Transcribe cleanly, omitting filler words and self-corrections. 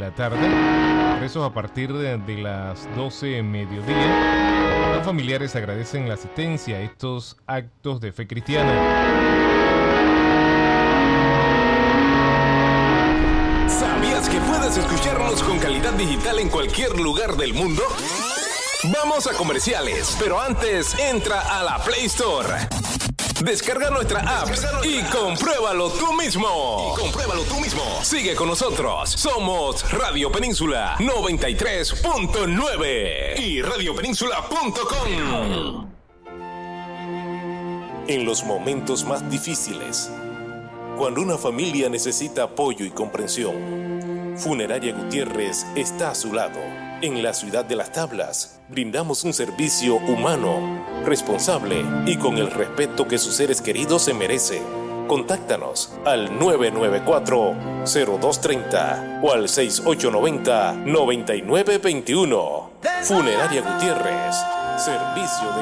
la tarde. Presos a partir de las 12 de mediodía. Los familiares agradecen la asistencia a estos actos de fe cristiana. ¿Sabías que puedes escucharnos con calidad digital en cualquier lugar del mundo? Vamos a comerciales, pero antes entra a la Play Store. Descarga nuestra app y compruébalo tú mismo. Sigue con nosotros. Somos Radio Península 93.9 y radiopenínsula.com. En los momentos más difíciles, cuando una familia necesita apoyo y comprensión, Funeraria Gutiérrez está a su lado. En la ciudad de Las Tablas, brindamos un servicio humano, responsable y con el respeto que sus seres queridos se merecen. Contáctanos al 994-0230 o al 6890-9921. Funeraria Gutiérrez, servicio de